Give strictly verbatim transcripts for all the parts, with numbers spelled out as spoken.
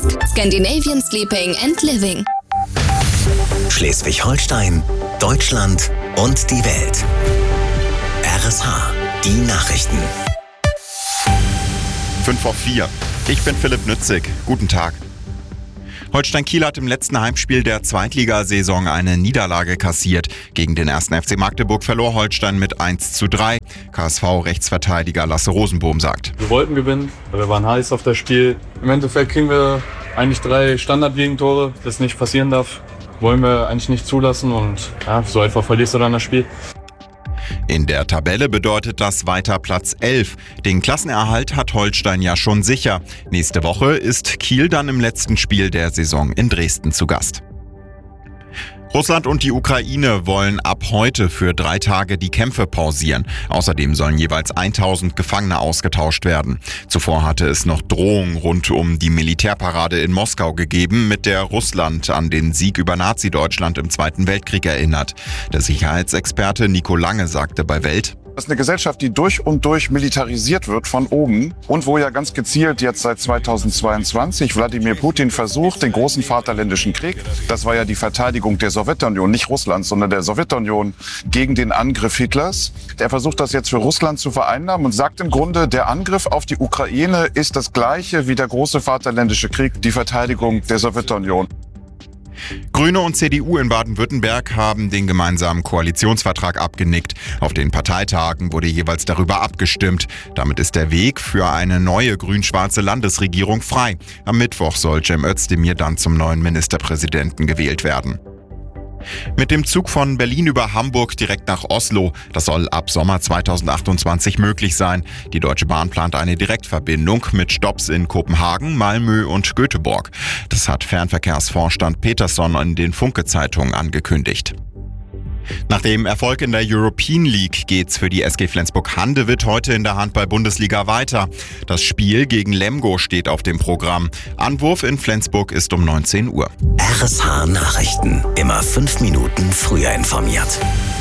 Scandinavian Sleeping and Living. Schleswig-Holstein, Deutschland und die Welt. R S H, die Nachrichten. fünf vor vier. Ich bin Philipp Nützig. Guten Tag. Holstein Kiel hat im letzten Heimspiel der Zweitligasaison eine Niederlage kassiert. Gegen den ersten F C Magdeburg verlor Holstein mit eins zu drei. K S V-Rechtsverteidiger Lasse Rosenbohm sagt: Wir wollten gewinnen, wir waren heiß auf das Spiel. Im Endeffekt kriegen wir eigentlich drei Standardgegentore, das nicht passieren darf. Wollen wir eigentlich nicht zulassen und ja, so einfach verlierst du dann das Spiel. In der Tabelle bedeutet das weiter Platz elf. Den Klassenerhalt hat Holstein ja schon sicher. Nächste Woche ist Kiel dann im letzten Spiel der Saison in Dresden zu Gast. Russland und die Ukraine wollen ab heute für drei Tage die Kämpfe pausieren. Außerdem sollen jeweils tausend Gefangene ausgetauscht werden. Zuvor hatte es noch Drohungen rund um die Militärparade in Moskau gegeben, mit der Russland an den Sieg über Nazi-Deutschland im Zweiten Weltkrieg erinnert. Der Sicherheitsexperte Nico Lange sagte bei Welt: Das ist eine Gesellschaft, die durch und durch militarisiert wird von oben und wo ja ganz gezielt jetzt seit zweitausendzweiundzwanzig Wladimir Putin versucht, den großen Vaterländischen Krieg, das war ja die Verteidigung der Sowjetunion, nicht Russlands, sondern der Sowjetunion gegen den Angriff Hitlers. Der versucht das jetzt für Russland zu vereinnahmen und sagt im Grunde, der Angriff auf die Ukraine ist das gleiche wie der große Vaterländische Krieg, die Verteidigung der Sowjetunion. Grüne und C D U in Baden-Württemberg haben den gemeinsamen Koalitionsvertrag abgenickt. Auf den Parteitagen wurde jeweils darüber abgestimmt. Damit ist der Weg für eine neue grün-schwarze Landesregierung frei. Am Mittwoch soll Cem Özdemir dann zum neuen Ministerpräsidenten gewählt werden. Mit dem Zug von Berlin über Hamburg direkt nach Oslo. Das soll ab Sommer zweitausendachtundzwanzig möglich sein. Die Deutsche Bahn plant eine Direktverbindung mit Stopps in Kopenhagen, Malmö und Göteborg. Das hat Fernverkehrsvorstand Peterson in den Funke-Zeitungen angekündigt. Nach dem Erfolg in der European League geht's für die S G Flensburg-Handewitt heute in der Handball-Bundesliga weiter. Das Spiel gegen Lemgo steht auf dem Programm. Anwurf in Flensburg ist um neunzehn Uhr. R S H Nachrichten. Immer fünf Minuten früher informiert.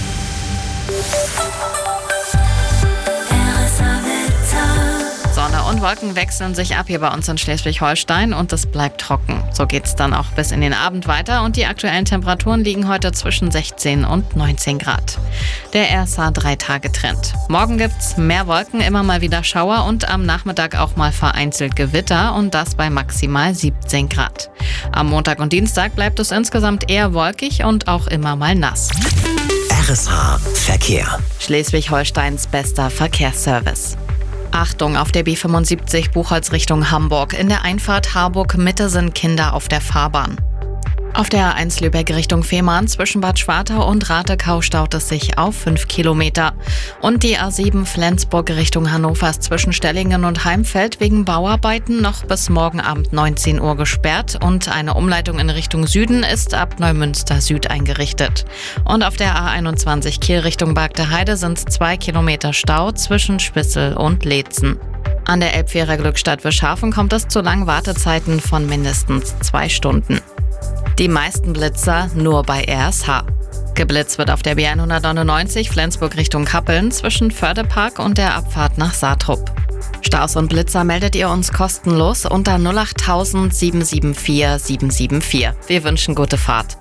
Sonne und Wolken wechseln sich ab hier bei uns in Schleswig-Holstein und es bleibt trocken. So geht's dann auch bis in den Abend weiter und die aktuellen Temperaturen liegen heute zwischen sechzehn und neunzehn Grad. Der R S H drei Tage Trend. Morgen gibt's mehr Wolken, immer mal wieder Schauer und am Nachmittag auch mal vereinzelt Gewitter und das bei maximal siebzehn Grad. Am Montag und Dienstag bleibt es insgesamt eher wolkig und auch immer mal nass. R S H Verkehr. Schleswig-Holsteins bester Verkehrsservice. Achtung, auf der B fünfundsiebzig Buchholz Richtung Hamburg. In der Einfahrt Harburg-Mitte sind Kinder auf der Fahrbahn. Auf der A eins Lübeck Richtung Fehmarn zwischen Bad Schwartau und Ratekau staut es sich auf fünf Kilometer. Und die A sieben Flensburg Richtung Hannover ist zwischen Stellingen und Heimfeld wegen Bauarbeiten noch bis morgen Abend neunzehn Uhr gesperrt und eine Umleitung in Richtung Süden ist ab Neumünster Süd eingerichtet. Und auf der A einundzwanzig Kiel Richtung Bargteheide sind es zwei Kilometer Stau zwischen Spissel und Leetzen. An der Elbfähre Glückstadt-Wischhafen kommt es zu langen Wartezeiten von mindestens zwei Stunden. Die meisten Blitzer nur bei R S H. Geblitzt wird auf der B hundertneunundneunzig Flensburg Richtung Kappeln zwischen Fördepark und der Abfahrt nach Saatrup. Staus und Blitzer meldet ihr uns kostenlos unter null acht tausend sieben sieben vier sieben sieben vier. Wir wünschen gute Fahrt.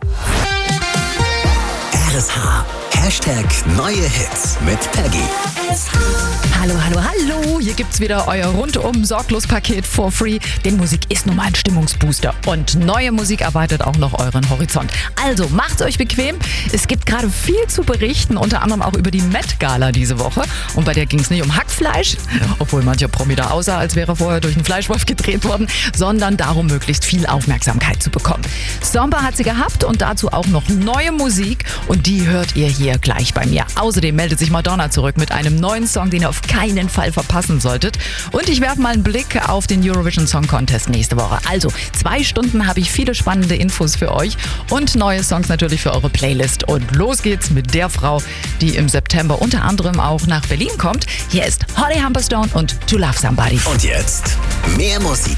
R S H. Hashtag neue Hits mit Peggy. Hallo, hallo, hallo. Hier gibt's wieder euer rundum sorglos Paket for free. Denn Musik ist nun mal ein Stimmungsbooster. Und neue Musik erweitert auch noch euren Horizont. Also macht's euch bequem. Es gibt gerade viel zu berichten, unter anderem auch über die Met Gala diese Woche. Und bei der ging's nicht um Hackfleisch, obwohl mancher Promi da aussah, als wäre vorher durch einen Fleischwolf gedreht worden, sondern darum, möglichst viel Aufmerksamkeit zu bekommen. Somber hat sie gehabt und dazu auch noch neue Musik. Und die hört ihr hier gleich bei mir. Außerdem meldet sich Madonna zurück mit einem neuen Song, den ihr auf keinen Fall verpassen solltet. Und ich werfe mal einen Blick auf den Eurovision Song Contest nächste Woche. Also zwei Stunden habe ich viele spannende Infos für euch und neue Songs natürlich für eure Playlist. Und los geht's mit der Frau, die im September unter anderem auch nach Berlin kommt. Hier ist Holly Humberstone und To Love Somebody. Und jetzt mehr Musik.